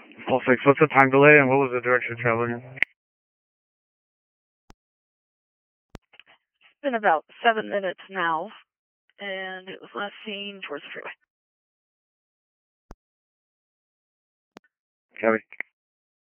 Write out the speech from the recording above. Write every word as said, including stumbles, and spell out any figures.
All six, what's the time delay and what was the direction of travel again? It's been about seven minutes now, and it was last seen towards the freeway. Copy.